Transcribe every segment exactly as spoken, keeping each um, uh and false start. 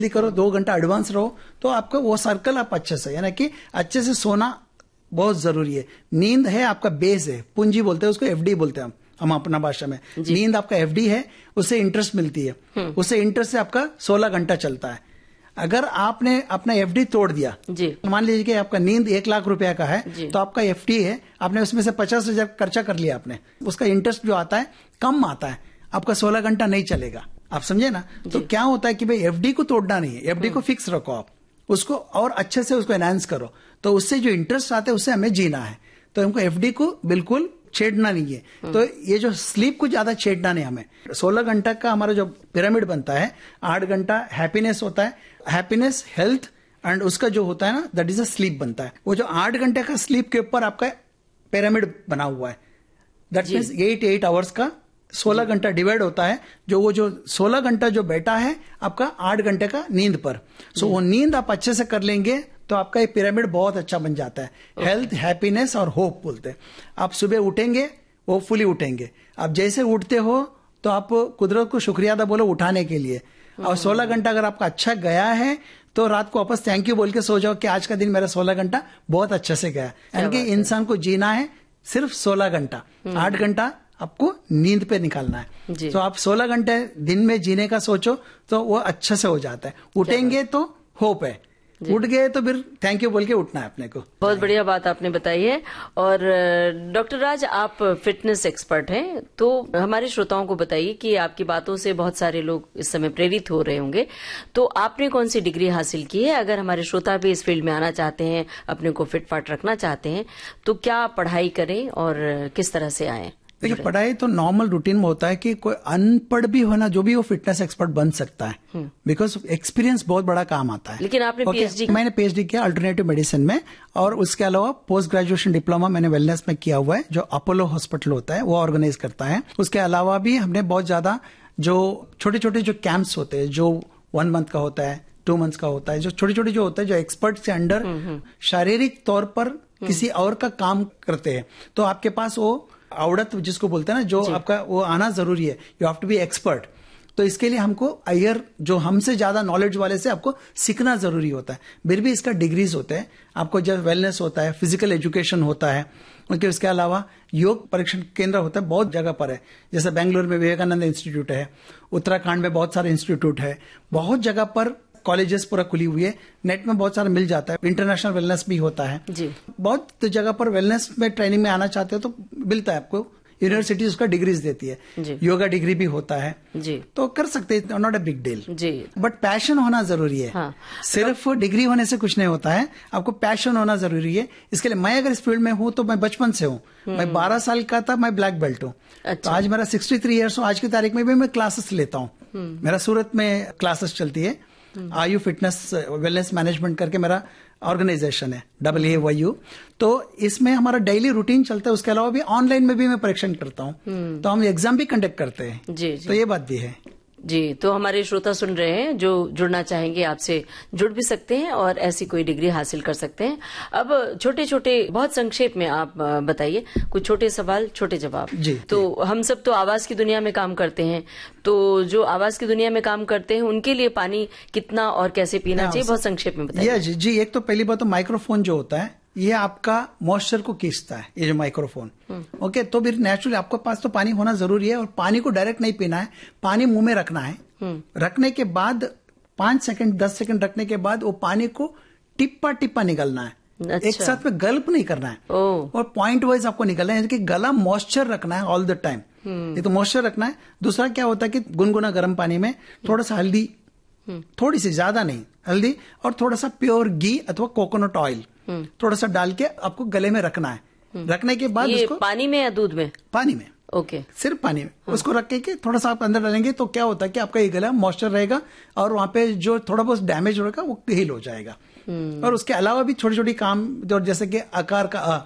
करो, दो घंटा एडवांस रहो, तो आपका वो सर्कल आप अच्छे से, यानी कि अच्छे से सोना बहुत जरूरी है। नींद है आपका बेस है, पूंजी बोलते हैं उसको, एफडी बोलते हैं हम हम अपना भाषा में। नींद आपका एफडी है, उससे इंटरेस्ट मिलती है, उससे इंटरेस्ट से आपका सोलह घंटा चलता है। अगर आपने अपना एफडी तोड़ दिया, मान लीजिए कि आपका नींद एक लाख रुपया का है, तो आपका एफडी है, आपने उसमें से पचास हजार खर्चा कर लिया आपने, उसका इंटरेस्ट जो आता है कम आता है, आपका सोलह घंटा नहीं चलेगा। आप समझे ना? तो क्या होता है कि भाई एफडी को तोड़ना नहीं है, एफडी को फिक्स रखो आप, उसको और अच्छे से उसको एनहांस करो, तो उससे जो इंटरेस्ट आता है उससे हमें जीना है। तो हमको एफडी को बिल्कुल छेड़ना नहीं है। तो ये जो स्लीप को ज्यादा छेड़ना नहीं हमें। सोलह घंटा का हमारा जो पिरामिड बनता है, आठ घंटा हैप्पीनेस होता है, हैप्पीनेस, हेल्थ एंड उसका जो होता है ना, दैट इज अ स्लीप बनता है। वो जो आठ घंटे का स्लीप के ऊपर आपका पिरामिड बना हुआ है, that means eight eight hours का सोलह घंटा डिवाइड होता है। जो वो जो सोलह घंटा जो बैठा है आपका आठ घंटे का नींद पर, सो वो नींद आप अच्छे से कर लेंगे तो आपका ये पिरामिड बहुत अच्छा बन जाता है। हेल्थ, हैप्पीनेस और होप बोलते हैं। आप सुबह उठेंगे, होपफुली उठेंगे। आप जैसे उठते हो तो आप कुदरत को शुक्रिया अदा बोलो उठाने के लिए। और सोलह घंटा अगर आपका अच्छा गया है तो रात को वापस थैंक यू बोल के सो जाओ कि आज का दिन मेरा सोलह घंटा बहुत अच्छे से गया। यानी कि इंसान को जीना है सिर्फ सोलह घंटा, आठ घंटा आपको नींद पे निकालना है। तो आप सोलह घंटे दिन में जीने का सोचो तो वो अच्छे से हो जाता है। उठेंगे तो होप है, उठ गए तो फिर थैंक यू बोल के उठना है अपने को। बहुत बढ़िया बात आपने बताई है। और डॉक्टर राज, आप फिटनेस एक्सपर्ट हैं, तो हमारे श्रोताओं को बताइए कि आपकी बातों से बहुत सारे लोग इस समय प्रेरित हो रहे होंगे, तो आपने कौन सी डिग्री हासिल की है? अगर हमारे श्रोता भी इस फील्ड में आना चाहते हैं, अपने को फिट फाट रखना चाहते हैं, तो क्या पढ़ाई करें और किस तरह से आए? देखिए, पढ़ाई तो नॉर्मल रूटीन में होता है कि कोई अनपढ़ भी होना जो भी वो फिटनेस एक्सपर्ट बन सकता है, बिकॉज एक्सपीरियंस बहुत बड़ा काम आता है। लेकिन आपने okay, पीएचडी मैंने पीएचडी किया अल्टरनेटिव मेडिसिन में, और उसके अलावा पोस्ट ग्रेजुएशन डिप्लोमा मैंने वेलनेस में किया हुआ है, जो अपोलो हॉस्पिटल होता है वो ऑर्गेनाइज करता है। उसके अलावा भी हमने बहुत ज्यादा जो छोटे छोटे जो कैंप्स होते हैं, जो वन मंथ का होता है, टू मंथ्स का होता है, जो छोटे छोटे जो होता है, जो एक्सपर्ट से अंडर शारीरिक तौर पर किसी और का काम करते हैं, तो आपके पास वो आवड़त जिसको बोलते हैं ना, जो आपका वो आना जरूरी है। You have to be expert. तो इसके लिए हमको हायर जो हमसे ज्यादा नॉलेज वाले से आपको सीखना जरूरी होता है। फिर भी इसका डिग्रीज होते हैं। आपको जब वेलनेस होता है, फिजिकल एजुकेशन होता है, उनके उसके अलावा योग परीक्षण केंद्र होता है, बहुत जगह पर है। जैसे बेंगलुरु में विवेकानंद इंस्टीट्यूट है, उत्तराखंड में बहुत सारे इंस्टीट्यूट है, बहुत जगह पर कॉलेजेस पूरा खुली हुई है। नेट में बहुत सारा मिल जाता है। इंटरनेशनल वेलनेस भी होता है जी। बहुत जगह पर वेलनेस में ट्रेनिंग में आना चाहते हो तो मिलता है आपको। यूनिवर्सिटी उसका डिग्रीज देती है, योगा डिग्री भी होता है जी। तो कर सकते हैं, not a big deal ji. But passion होना जरूरी है। हाँ। सिर्फ डिग्री होने से कुछ नहीं होता है, आपको पैशन होना जरूरी है। इसके लिए मैं अगर इस फील्ड में हूं तो मैं बचपन से हूं। मैं बारह साल का था, मैं ब्लैक बेल्ट हूं। अच्छा। तो आज मेरा सिक्सटी थ्री ईयर्स हूं। आज की तारीख में भी मैं क्लासेस लेता हूं। मेरा सूरत में क्लासेस चलती है, आयु फिटनेस वेलनेस मैनेजमेंट करके मेरा ऑर्गेनाइजेशन है, डबल ए वाई यू। तो इसमें हमारा डेली रूटीन चलता है। उसके अलावा भी ऑनलाइन में भी मैं परीक्षण करता हूँ, तो हम एग्जाम भी कंडक्ट करते हैं जी, जी। तो ये बात भी है जी। तो हमारे श्रोता सुन रहे हैं, जो जुड़ना चाहेंगे आपसे जुड़ भी सकते हैं और ऐसी कोई डिग्री हासिल कर सकते हैं। अब छोटे छोटे बहुत संक्षेप में आप बताइए, कुछ छोटे सवाल छोटे जवाब जी। तो जी। हम सब तो आवाज की दुनिया में काम करते हैं, तो जो आवाज की दुनिया में काम करते हैं उनके लिए पानी कितना और कैसे पीना चाहिए, बहुत संक्षेप में बताइए। जी जी। एक तो पहली बात तो माइक्रोफोन जो होता है ये आपका मॉइस्चर को खींचता है, ये जो माइक्रोफोन। ओके, तो फिर नेचुरली आपके पास तो पानी होना जरूरी है। और पानी को डायरेक्ट नहीं पीना है, पानी मुंह में रखना है। रखने के बाद पांच सेकंड दस सेकंड रखने के बाद वो पानी को टिप्पा टिप्पा निकलना है। अच्छा। एक साथ में गल्प नहीं करना है। और पॉइंट वाइज आपको निकलना है कि गला मॉइस्चर रखना है ऑल द टाइम। ये तो मॉइस्चर रखना है। दूसरा क्या होता है कि गुनगुना गर्म पानी में थोड़ा सा हल्दी, थोड़ी सी, ज्यादा नहीं, हल्दी और थोड़ा सा प्योर घी अथवा कोकोनट ऑयल थोड़ा सा डाल के आपको गले में रखना है। रखने के बाद ये उसको पानी में या दूध में? पानी में। Okay okay. सिर्फ पानी में। हाँ। उसको रख के थोड़ा सा आप अंदर डालेंगे तो क्या होता है कि आपका ये गला मॉइस्चर रहेगा और वहां पे जो थोड़ा बहुत डैमेज होगा वो हील हो जाएगा। और उसके अलावा भी छोटी छोटी काम जो जैसे कि आकार का आ,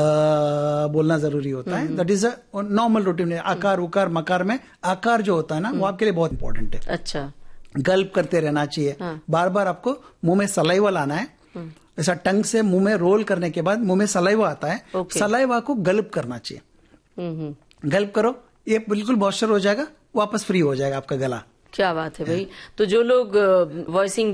आ, बोलना जरूरी होता है। That is a normal routine. आकार उकार मकार में आकार जो होता है ना वो आपके लिए बहुत इंपॉर्टेंट है। अच्छा। गल्प करते रहना चाहिए। हाँ। बार बार आपको मुंह में सलाइवा लाना है। ऐसा टंग से मुंह में रोल करने के बाद मुंह में सलाइवा आता है। okay. सलाइवा को गल्प करना चाहिए। गल्प करो, ये बिल्कुल मॉइस्चर हो जाएगा, वापस फ्री हो जाएगा आपका गला। क्या बात है भाई। तो जो लोग वॉइसिंग